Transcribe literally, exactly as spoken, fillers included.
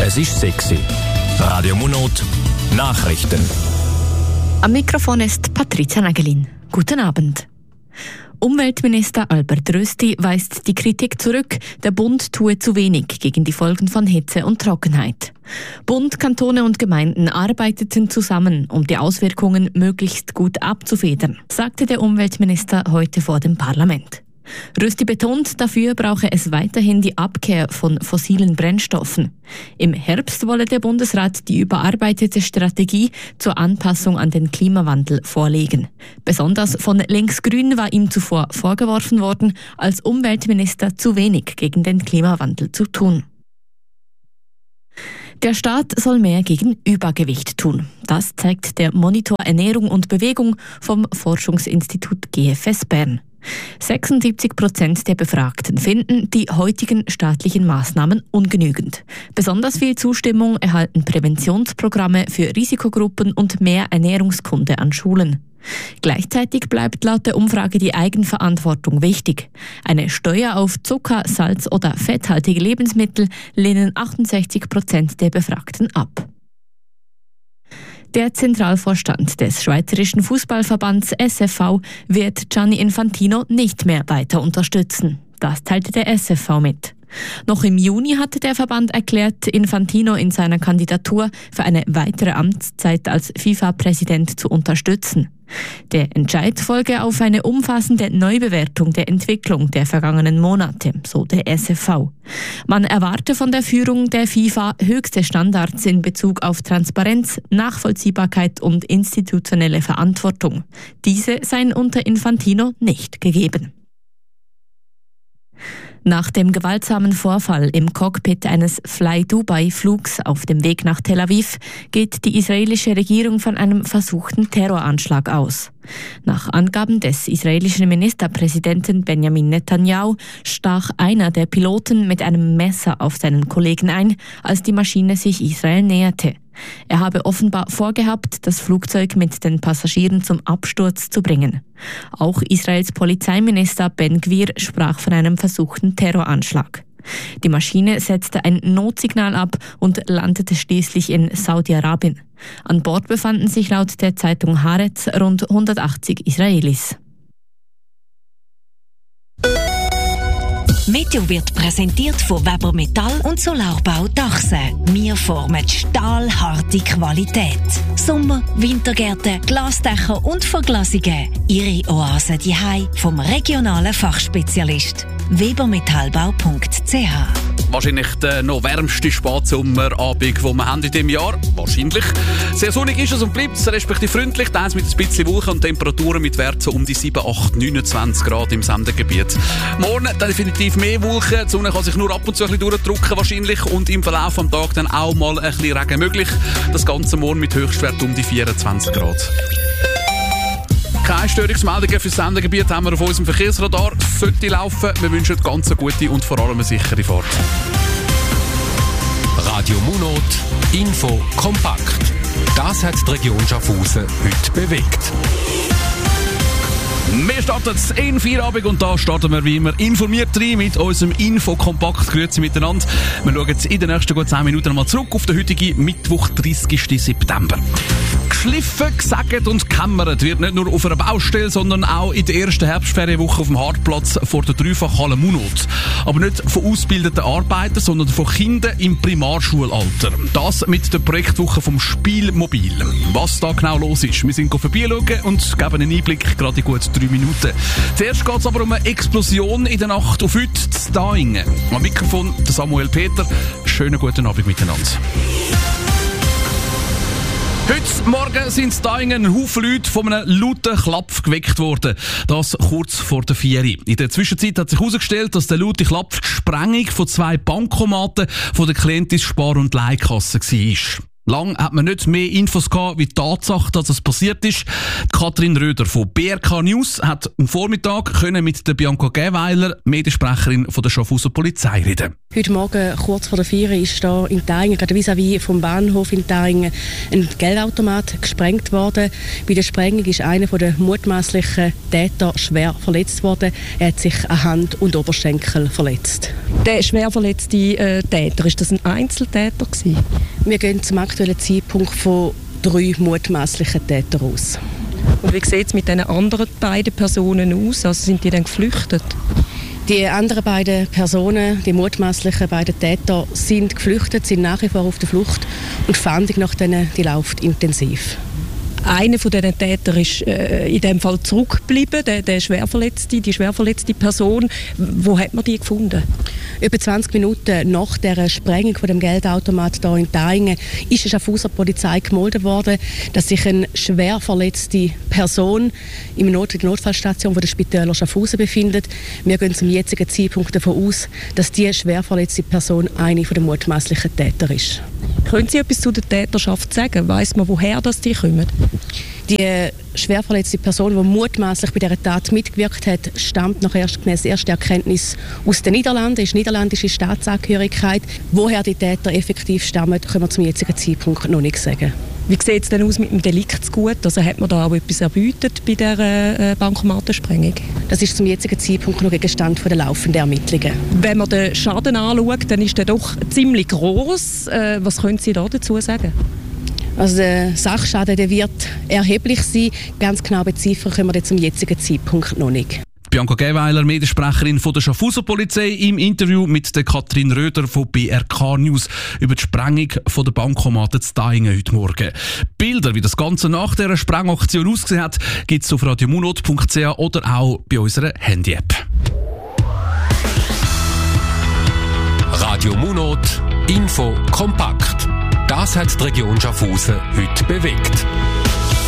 Es ist sexy. Radio Munot Nachrichten. Am Mikrofon ist Patricia Nagelin. Guten Abend. Umweltminister Albert Rösti weist die Kritik zurück, der Bund tue zu wenig gegen die Folgen von Hitze und Trockenheit. Bund, Kantone und Gemeinden arbeiteten zusammen, um die Auswirkungen möglichst gut abzufedern, sagte der Umweltminister heute vor dem Parlament. Rösti betont, dafür brauche es weiterhin die Abkehr von fossilen Brennstoffen. Im Herbst wolle der Bundesrat die überarbeitete Strategie zur Anpassung an den Klimawandel vorlegen. Besonders von Linksgrün war ihm zuvor vorgeworfen worden, als Umweltminister zu wenig gegen den Klimawandel zu tun. Der Staat soll mehr gegen Übergewicht tun. Das zeigt der Monitor Ernährung und Bewegung vom Forschungsinstitut G F S Bern. sechsundsiebzig Prozent der Befragten finden die heutigen staatlichen Maßnahmen ungenügend. Besonders viel Zustimmung erhalten Präventionsprogramme für Risikogruppen und mehr Ernährungskunde an Schulen. Gleichzeitig bleibt laut der Umfrage die Eigenverantwortung wichtig. Eine Steuer auf Zucker, Salz oder fetthaltige Lebensmittel lehnen achtundsechzig Prozent der Befragten ab. Der Zentralvorstand des Schweizerischen Fußballverbands S F V wird Gianni Infantino nicht mehr weiter unterstützen. Das teilte der S F V mit. Noch im Juni hatte der Verband erklärt, Infantino in seiner Kandidatur für eine weitere Amtszeit als FIFA-Präsident zu unterstützen. Der Entscheid folge auf eine umfassende Neubewertung der Entwicklung der vergangenen Monate, so der S F V. Man erwarte von der Führung der FIFA höchste Standards in Bezug auf Transparenz, Nachvollziehbarkeit und institutionelle Verantwortung. Diese seien unter Infantino nicht gegeben. Nach dem gewaltsamen Vorfall im Cockpit eines Fly-Dubai-Flugs auf dem Weg nach Tel Aviv geht die israelische Regierung von einem versuchten Terroranschlag aus. Nach Angaben des israelischen Ministerpräsidenten Benjamin Netanyahu stach einer der Piloten mit einem Messer auf seinen Kollegen ein, als die Maschine sich Israel näherte. Er habe offenbar vorgehabt, das Flugzeug mit den Passagieren zum Absturz zu bringen. Auch Israels Polizeiminister Ben Gvir sprach von einem versuchten Terroranschlag. Die Maschine setzte ein Notsignal ab und landete schließlich in Saudi-Arabien. An Bord befanden sich laut der Zeitung Haaretz rund hundertachtzig Israelis. Meteo wird präsentiert von Weber Metall und Solarbau Dachse. Wir formen stahlharte Qualität. Sommer-, Wintergärten, Glasdächer und Verglasungen. Ihre Oase daheim vom regionalen Fachspezialist. webermetallbau punkt c h. Wahrscheinlich der noch wärmste Spatsommerabend, den wir haben in diesem Jahr. Wahrscheinlich. Sehr sonnig ist es und bleibt es, respektive freundlich. Teils mit ein bisschen Wolken und Temperaturen mit Werten so um die sieben, acht, neunundzwanzig Grad im Sendegebiet. Morgen dann definitiv mehr Wolken. Die Sonne kann sich nur ab und zu ein bisschen durchdrücken wahrscheinlich. Und im Verlauf des Tages dann auch mal ein bisschen Regen möglich. Das Ganze morgen mit Höchstwert um die vierundzwanzig Grad. Keine Störungsmeldungen für das Sendegebiet haben wir auf unserem Verkehrsradar. Sollte laufen. Wir wünschen ganz eine gute und vor allem eine sichere Fahrt. Radio Munot Info kompakt. Das hat die Region Schaffhausen heute bewegt. Wir starten in Feierabend und da starten wir wie immer informiert rein mit unserem Info-Kompakt. Grüezi miteinander. Wir schauen jetzt in den nächsten gut zehn Minuten mal zurück auf den heutigen Mittwoch, dreißigsten September. Geschliffen, gesägt und gekämmert wird nicht nur auf einer Baustelle, sondern auch in der ersten Herbstferienwoche auf dem Hartplatz vor der Dreifachhalle Munot. Aber nicht von ausgebildeten Arbeitern, sondern von Kindern im Primarschulalter. Das mit der Projektwoche vom Spielmobil. Was da genau los ist, wir sind vorbeischauen und geben einen Einblick gerade in gut drei Minuten. Zuerst geht es aber um eine Explosion in der Nacht auf heute in Daingen. Am Mikrofon der Samuel Peter. Schönen guten Abend miteinander. Heute Morgen sind in Daingen ein Haufen Leute von einem lauten Klapf geweckt worden. Das kurz vor der vier. In der Zwischenzeit hat sich herausgestellt, dass der laute Klapf die Sprengung von zwei Bankomaten von der Klientis Spar- und Leihkasse war. Lang hat man nicht mehr Infos gehabt, wie die Tatsache, dass es passiert ist. Katrin Röder von B R K News hat am Vormittag können mit der Bianca Geweiler, Mediensprecherin von der Schaffhauser Polizei, reden. Heute Morgen, kurz vor der vier, ist hier in Thaingen, gerade vis-à-vis vom Bahnhof in Thaingen, ein Geldautomat gesprengt worden. Bei der Sprengung ist einer der mutmaßlichen Täter schwer verletzt worden. Er hat sich an Hand und Oberschenkel verletzt. Der schwer verletzte äh, Täter, ist das ein Einzeltäter gewesen? Wir gehen zum aktuellen Zeitpunkt von drei mutmaßlichen Tätern aus. Und wie sieht es mit den anderen beiden Personen aus? Also sind die dann geflüchtet? Die anderen beiden Personen, die mutmaßlichen beiden Täter, sind geflüchtet, sind nach wie vor auf der Flucht und die Fahndung nach denen, die läuft intensiv. Einer von diesen Tätern ist äh, in dem Fall zurückgeblieben, der, der schwerverletzte, die schwerverletzte Person. Wo hat man die gefunden? Etwa zwanzig Minuten nach der Sprengung von dem Geldautomat hier in Thaingen ist die Schaffhauser Polizei gemeldet worden, dass sich eine schwer verletzte Person in der Not- Notfallstation von der Spitäler Schaffhausen befindet. Wir gehen zum jetzigen Zeitpunkt davon aus, dass diese schwer verletzte Person eine der mutmaßlichen Täter ist. Können Sie etwas zu der Täterschaft sagen? Weiss man, woher das die kommen? Die schwer verletzte Person, die mutmaßlich bei dieser Tat mitgewirkt hat, stammt nach erst, gemäss erster Erkenntnis aus den Niederlanden, ist niederländische Staatsangehörigkeit. Woher die Täter effektiv stammen, können wir zum jetzigen Zeitpunkt noch nicht sagen. Wie sieht es denn aus mit dem Deliktsgut? Also hat man da auch etwas erbeutet bei dieser äh, Bankomatensprengung? Das ist zum jetzigen Zeitpunkt noch Gegenstand der laufenden Ermittlungen. Wenn man den Schaden anschaut, dann ist der doch ziemlich gross. Äh, was können Sie da dazu sagen? Also der Sachschaden, der wird erheblich sein. Ganz genau beziffern können wir zum jetzigen Zeitpunkt noch nicht. Bianca Geweiler, Mediensprecherin von der Schaffhauser Polizei, im Interview mit der Katrin Röder von B R K News über die Sprengung von der Bankomaten zu Thaingen heute Morgen. Bilder, wie das Ganze nach dieser Sprengaktion ausgesehen hat, gibt es auf radiomunot punkt c h oder auch bei unserer Handy-App. Radio Munot Info kompakt. Das hat die Region Schaffhausen heute bewegt.